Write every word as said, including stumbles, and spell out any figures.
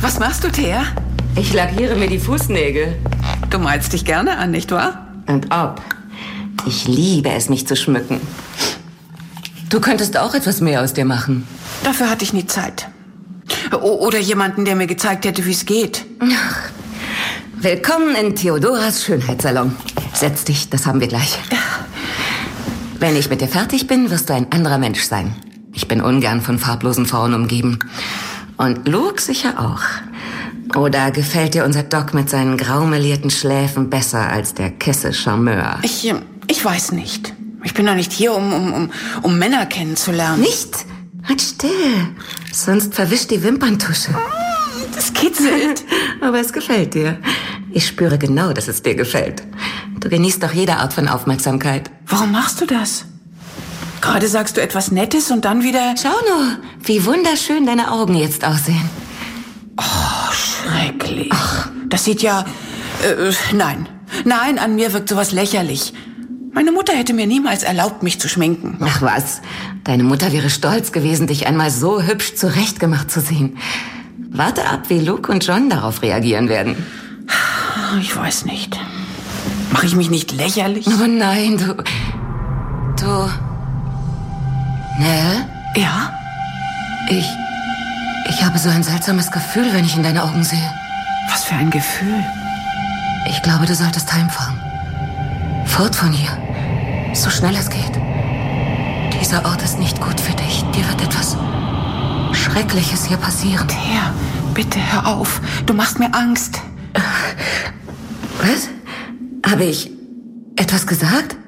Was machst du, Thea? Ich lackiere mir die Fußnägel. Du malst dich gerne an, nicht wahr? Und ob. Ich liebe es, mich zu schmücken. Du könntest auch etwas mehr aus dir machen. Dafür hatte ich nie Zeit. O- oder jemanden, der mir gezeigt hätte, wie es geht. Ach. Willkommen in Theodoras Schönheitssalon. Setz dich, das haben wir gleich. Wenn ich mit dir fertig bin, wirst du ein anderer Mensch sein. Ich bin ungern von farblosen Frauen umgeben. Und Luke sicher auch. Oder gefällt dir unser Doc mit seinen graumelierten Schläfen besser als der Kesse Charmeur? Ich, ich weiß nicht. Ich bin doch nicht hier, um, um, um, um Männer kennenzulernen. Nicht? Halt still. Sonst verwischt die Wimperntusche. Das kitzelt. Aber es gefällt dir. Ich spüre genau, dass es dir gefällt. Du genießt doch jede Art von Aufmerksamkeit. Warum machst du das? Gerade sagst du etwas Nettes und dann wieder... Schau nur, wie wunderschön deine Augen jetzt aussehen. Oh, schrecklich. Ach. Das sieht ja... Äh, nein. Nein, an mir wirkt sowas lächerlich. Meine Mutter hätte mir niemals erlaubt, mich zu schminken. Ach was, deine Mutter wäre stolz gewesen, dich einmal so hübsch zurechtgemacht zu sehen. Warte ab, wie Luke und John darauf reagieren werden. Ich weiß nicht. Mache ich mich nicht lächerlich? Oh nein, du... Du... Ne? Ja? Ich... Ich habe so ein seltsames Gefühl, wenn ich in deine Augen sehe. Was für ein Gefühl? Ich glaube, du solltest heimfahren. Fort von hier. So schnell es geht. Dieser Ort ist nicht gut für dich. Dir wird etwas Schreckliches hier passieren. Thea, bitte hör auf. Du machst mir Angst. Was? Habe ich etwas gesagt?